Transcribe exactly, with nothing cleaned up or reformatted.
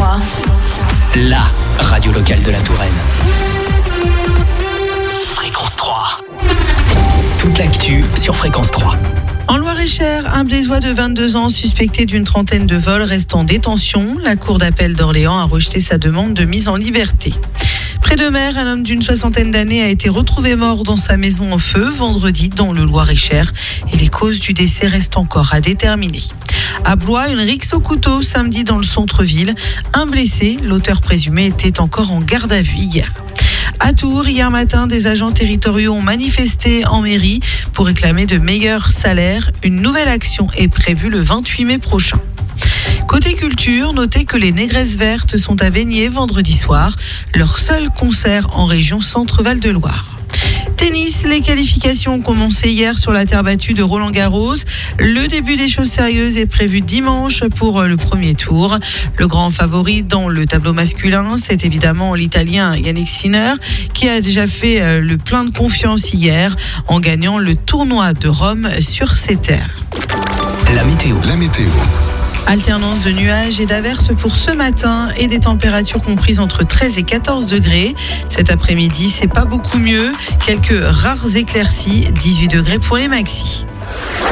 trois. La radio locale de la Touraine. Fréquence trois. Toute l'actu sur Fréquence trois. En Loir-et-Cher, un Blésois de vingt-deux ans suspecté d'une trentaine de vols reste en détention. La cour d'appel d'Orléans a rejeté sa demande de mise en liberté. Près de Mer, un homme d'une soixantaine d'années a été retrouvé mort dans sa maison en feu vendredi dans le Loir-et-Cher et les causes du décès restent encore à déterminer. À Blois, une rixe au couteau samedi dans le centre-ville. Un blessé, l'auteur présumé, était encore en garde à vue hier. À Tours, hier matin, des agents territoriaux ont manifesté en mairie pour réclamer de meilleurs salaires. Une nouvelle action est prévue le vingt-huit mai prochain. Côté culture, notez que les Négresses Vertes sont à Vaigné vendredi soir, leur seul concert en région Centre-Val de Loire. Tennis, les qualifications ont commencé hier sur la terre battue de Roland-Garros. Le début des choses sérieuses est prévu dimanche pour le premier tour. Le grand favori dans le tableau masculin, c'est évidemment l'Italien Yannick Sinner qui a déjà fait le plein de confiance hier en gagnant le tournoi de Rome sur ses terres. La météo. La météo. Alternance de nuages et d'averses pour ce matin et des températures comprises entre treize et quatorze degrés. Cet après-midi, c'est pas beaucoup mieux. Quelques rares éclaircies, dix-huit degrés pour les maxis.